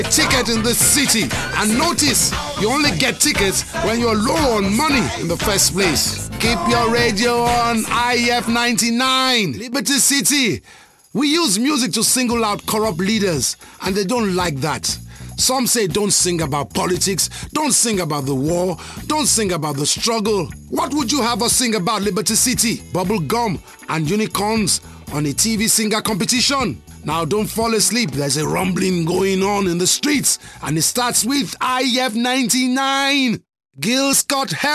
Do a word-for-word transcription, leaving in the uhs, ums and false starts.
ticket in this city, and notice you only get tickets when you're low on money in the first place. Keep your radio on I F ninety-nine, Liberty City. We use music to single out corrupt leaders, and they don't like that. Some say don't sing about politics, don't sing about the war, don't sing about the struggle. What would you have us sing about, Liberty City? Bubble gum and unicorns on a T V singer competition? Now don't fall asleep, there's a rumbling going on in the streets, and it starts with I F ninety-nine. Gil Scott